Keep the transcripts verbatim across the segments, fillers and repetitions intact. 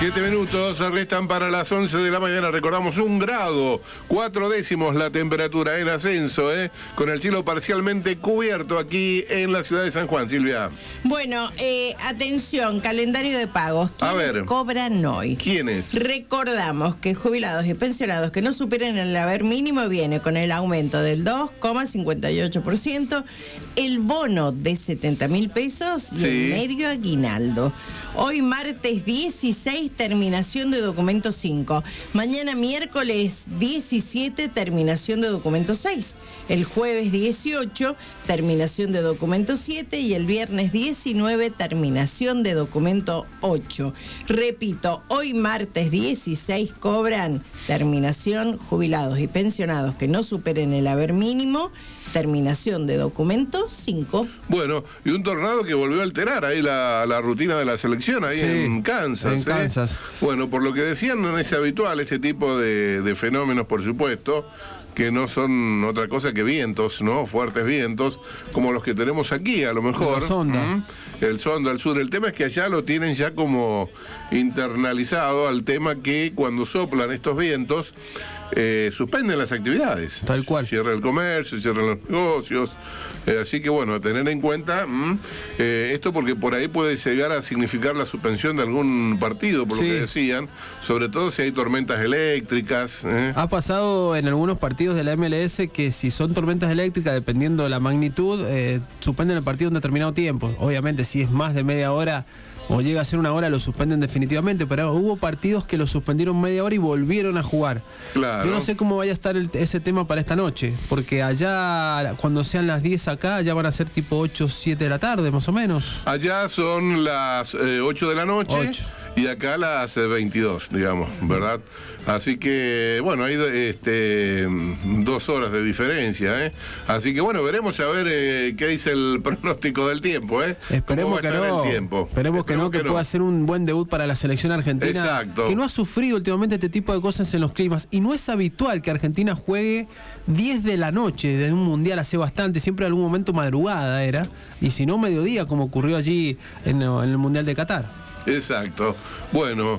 Siete minutos restan para las once de la mañana. Recordamos un grado, cuatro décimos la temperatura en ascenso, ¿eh? Con el cielo parcialmente cubierto aquí en la ciudad de San Juan, Silvia. Bueno, eh, atención, calendario de pagos. A ver. Cobran hoy. ¿Quiénes? Recordamos que jubilados y pensionados que no superen el haber mínimo viene con el aumento del dos coma cincuenta y ocho por ciento, el bono de setenta mil pesos y Sí. el medio aguinaldo. Hoy martes dieciséis, terminación de documento cinco. Mañana miércoles diecisiete, terminación de documento seis. El jueves dieciocho, terminación de documento siete. Y el viernes diecinueve, terminación de documento ocho. Repito, hoy martes dieciséis cobran terminación jubilados y pensionados que no superen el haber mínimo, terminación de documento cinco. Bueno, y un tornado que volvió a alterar ahí la, la rutina de la selección, ahí Sí, en Kansas. en ¿eh? Kansas. Bueno, por lo que decían, no es habitual este tipo de, de fenómenos, por supuesto, que no son otra cosa que vientos, ¿no? Fuertes vientos, como los que tenemos aquí, a lo mejor. La sonda. ¿Mm? El sonda al sur. El tema es que allá lo tienen ya como internalizado al tema que cuando soplan estos vientos, eh, suspenden las actividades. Tal cual. Cierra el comercio, cierran los negocios. Eh, así que bueno, a tener en cuenta mm, eh, esto porque por ahí puede llegar a significar la suspensión de algún partido, por Sí. lo que decían, sobre todo si hay tormentas eléctricas. ¿eh? Ha pasado en algunos partidos de la M L S que si son tormentas eléctricas, dependiendo de la magnitud, eh, suspenden el partido un determinado tiempo. Obviamente, si es más de media hora o llega a ser una hora, lo suspenden definitivamente, pero hubo partidos que lo suspendieron media hora y volvieron a jugar. Claro. Yo no sé cómo vaya a estar el- ese tema para esta noche, porque allá, cuando sean las diez acá, ya van a ser tipo ocho, siete de la tarde, más o menos. Allá son las eh, ocho de la noche Ocho. y acá las eh, veintidós, digamos, ¿verdad? Así que, bueno, hay este, dos horas de diferencia, ¿eh? Así que, bueno, veremos a ver eh, qué dice el pronóstico del tiempo, ¿eh? ¿Cómo Esperemos va a que estar no, el tiempo? esperemos que no, que pueda ser un buen debut para la selección argentina, Exacto. que no ha sufrido últimamente este tipo de cosas en los climas, y no es habitual que Argentina juegue diez de la noche en un mundial, hace bastante, siempre en algún momento madrugada era, y si no mediodía, como ocurrió allí en, en el mundial de Qatar. Exacto. Bueno,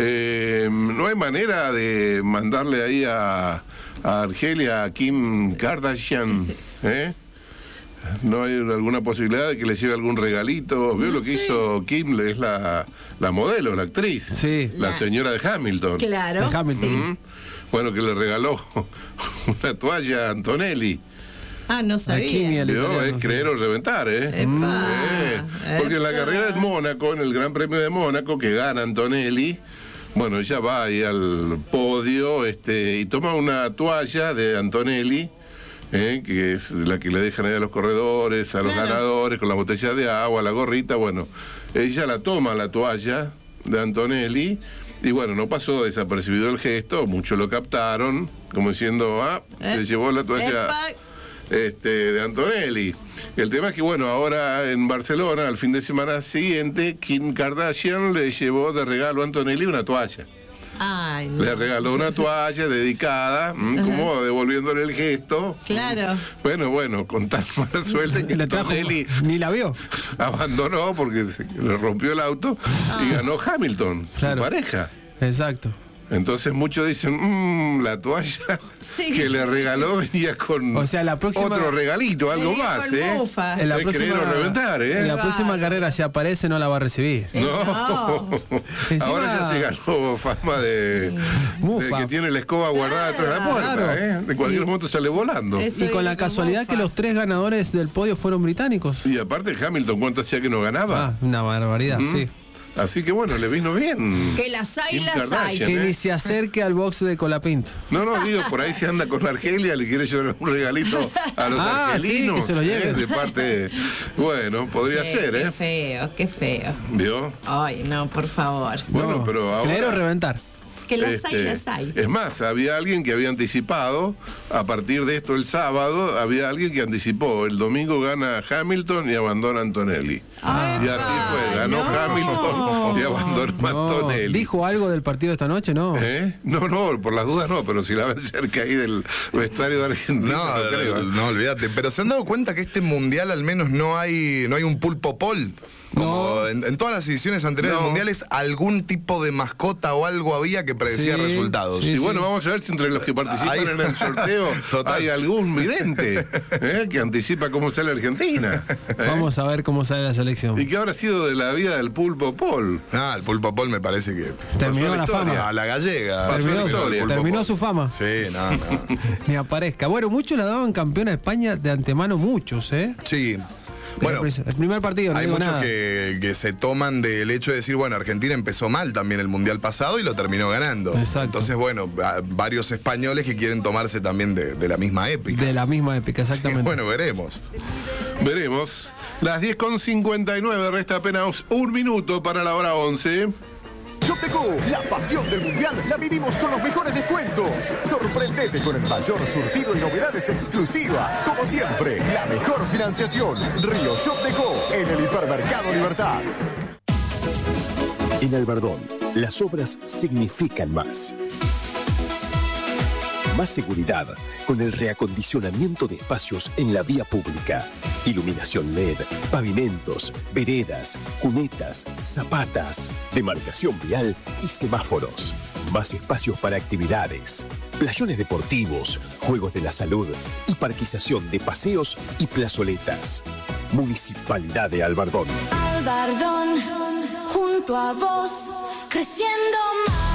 eh, no hay manera de mandarle ahí a, a Argelia, a Kim Kardashian, ¿eh? ¿No hay alguna posibilidad de que le lleve algún regalito? ¿Vio No lo que sé. hizo Kim? Es la, la modelo, la actriz. Sí. La La- señora de Hamilton. Claro. De Hamilton. Sí. Ujú. Bueno, que le regaló una toalla a Antonelli. Ah, no Aquí sabía. ni el ¿Vio? italiano, Es sí. creer o reventar, ¿eh? Epa, Eh, Porque en la epa. carrera en Mónaco, en el Gran Premio de Mónaco, que gana Antonelli, bueno, ella va ahí al podio este, y toma una toalla de Antonelli, eh, que es la que le dejan ahí a los corredores, a los Claro. ganadores, con la botella de agua, la gorrita, bueno, ella la toma la toalla de Antonelli. Y bueno, no pasó desapercibido el gesto, muchos lo captaron, como diciendo, ah, se Eh, llevó la toalla epa. este, de Antonelli. El tema es que, bueno, ahora en Barcelona, al fin de semana siguiente, Kim Kardashian le llevó de regalo a Antonelli una toalla. Ay, no. Le regaló una toalla dedicada, mm, como devolviéndole el gesto. Claro. Bueno, bueno, con tan mala suerte que Le trajo, Antonelli ni la vio. abandonó porque se le rompió el auto y ganó Hamilton, Claro. su pareja. Exacto. Entonces muchos dicen, mmm, la toalla Sí. que le regaló venía con O sea, la próxima- otro regalito, algo Venía más, con ¿eh? mufa. En la Es próxima, creer o reventar, ¿eh? en la Qué próxima bárbaro. carrera, si aparece, no la va a recibir. Eh, No. no. Encima- Ahora ya se ganó fama de, de Mufa. que tiene la escoba guardada atrás de la puerta, Claro. ¿eh? De cualquier momento sale volando. Eso Y con la iba con casualidad mofa. que los tres ganadores del podio fueron británicos. Y aparte Hamilton, ¿cuánto hacía que no ganaba? Ah, una barbaridad, ¿Mm? sí. Así que bueno, le vino bien. Que las hay, Kim las hay. Kardashian, Que ¿eh? ni se acerque al box de Colapinto. No, no, digo, por ahí se anda con Argelia, le quiere llevar un regalito a los Ah, sí, argelinos. que se lo lleve. ¿eh? De parte. Bueno, podría Che, ser, Qué ¿eh? feo, qué feo. ¿Vio? Ay, no, por favor. Bueno, No, pero ahora. creer o reventar. Que las hay, Este, las hay. Es más, había alguien que había anticipado, a partir de esto el sábado, había alguien que anticipó, el domingo gana Hamilton y abandona Antonelli. Ah, y así fue, ganó no. Hamilton y abandonó No, Antonelli. ¿dijo algo del partido de esta noche? No. ¿Eh? No, no, por las dudas no, pero si la ven cerca ahí del vestuario de Argentina, No, no, creo. no, olvídate. Pero se han dado cuenta que este mundial al menos no hay no hay un pulpo pol. Como No. en, en todas las ediciones anteriores No. mundiales, algún tipo de mascota o algo había que predecía Sí, resultados. sí, Y bueno, vamos a ver si entre los que participan Ahí- en el sorteo Total. hay algún vidente ¿eh? que anticipa cómo sale Argentina. ¿eh? Vamos a ver cómo sale la selección. ¿Y qué habrá sido de la vida del Pulpo Paul? Ah, el Pulpo Paul me parece que... Terminó pasó la la historia. fama. A la gallega. Pasó Terminó, la historia, el Pulpo terminó Paul. su fama. Sí, no, no. Ni aparezca. Bueno, muchos la daban campeona de España de antemano, muchos, ¿eh? Sí. Bueno, el primer partido, no hay digo muchos nada. que, que se toman del hecho de decir, bueno, Argentina empezó mal también el Mundial pasado y lo terminó ganando. Exacto. Entonces, bueno, a- varios españoles que quieren tomarse también de, de la misma épica. De la misma épica, exactamente. Bueno, veremos. Veremos. Las diez con cincuenta y nueve, resta apenas un minuto para la hora once. Shopdeco, la pasión del mundial la vivimos con los mejores descuentos. Sorprendete con el mayor surtido y novedades exclusivas. Como siempre, la mejor financiación. Río Shopdeco, en el Hipermercado Libertad. En Albardón, las obras significan más. Más seguridad con el reacondicionamiento de espacios en la vía pública. Iluminación L E D, pavimentos, veredas, cunetas, zapatas, demarcación vial y semáforos. Más espacios para actividades, playones deportivos, juegos de la salud y parquización de paseos y plazoletas. Municipalidad de Albardón. Albardón, junto a vos, creciendo más.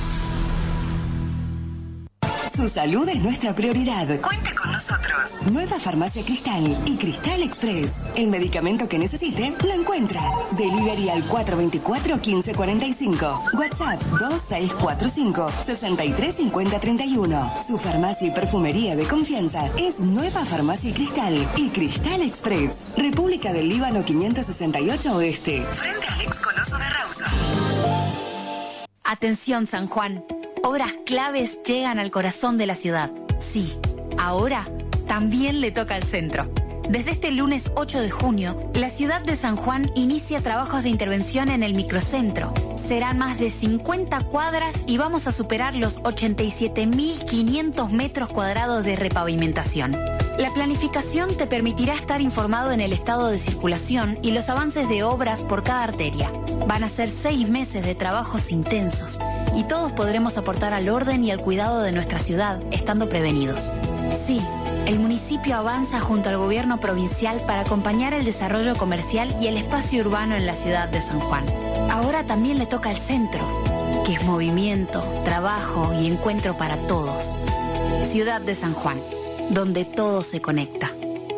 Su salud es nuestra prioridad. Cuente con nosotros. Nueva Farmacia Cristal y Cristal Express. El medicamento que necesite lo encuentra. Delivery al cuatro dos cuatro, uno cinco cuatro cinco. WhatsApp dos seis cuatro cinco, seis tres cinco cero tres uno. Su farmacia y perfumería de confianza es Nueva Farmacia Cristal y Cristal Express. República del Líbano quinientos sesenta y ocho Oeste. Frente al ex Coloso de Rawson. Atención, San Juan. Obras claves llegan al corazón de la ciudad. Sí, ahora también le toca al centro. Desde este lunes ocho de junio, la ciudad de San Juan inicia trabajos de intervención en el microcentro. Serán más de cincuenta cuadras y vamos a superar los ochenta y siete mil quinientos metros cuadrados de repavimentación. La planificación te permitirá estar informado en el estado de circulación y los avances de obras por cada arteria. Van a ser seis meses de trabajos intensos y todos podremos aportar al orden y al cuidado de nuestra ciudad, estando prevenidos. Sí, el municipio avanza junto al gobierno provincial para acompañar el desarrollo comercial y el espacio urbano en la ciudad de San Juan. Ahora también le toca al centro, que es movimiento, trabajo y encuentro para todos. Ciudad de San Juan, donde todo se conecta.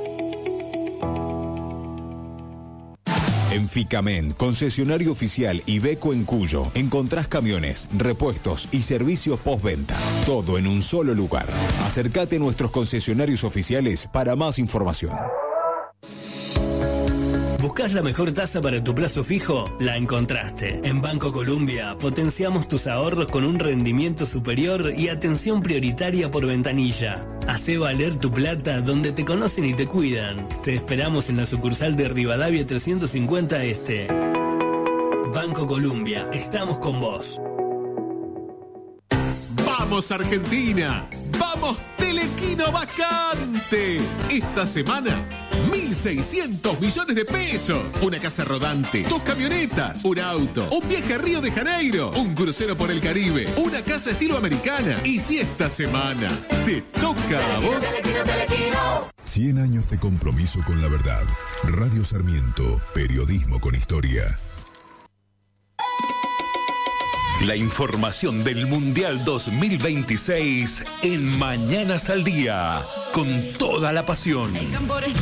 En Ficamen, concesionario oficial Iveco en Cuyo, encontrás camiones, repuestos y servicios postventa. Todo en un solo lugar. Acércate a nuestros concesionarios oficiales para más información. ¿Buscas la mejor tasa para tu plazo fijo? La encontraste. En Banco Colombia potenciamos tus ahorros con un rendimiento superior y atención prioritaria por ventanilla. Hacé valer tu plata donde te conocen y te cuidan. Te esperamos en la sucursal de Rivadavia trescientos cincuenta Este. Banco Colombia, estamos con vos. ¡Vamos Argentina! ¡Vamos Telequino Vacante! Esta semana, mil seiscientos millones de pesos. Una casa rodante, dos camionetas, un auto, un viaje a Río de Janeiro, un crucero por el Caribe, una casa estilo americana. Y si esta semana te toca a vos... cien años de compromiso con la verdad. Radio Sarmiento, periodismo con historia. La información del Mundial dos mil veintiséis en Mañanas al Día, con toda la pasión.